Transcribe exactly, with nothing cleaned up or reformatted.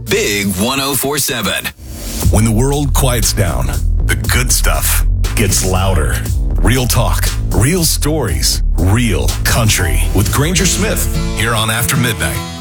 Big one oh four seven. When the world quiets down, the good stuff gets louder. Real talk, real stories, real country. With Granger Smith, here on After Midnight.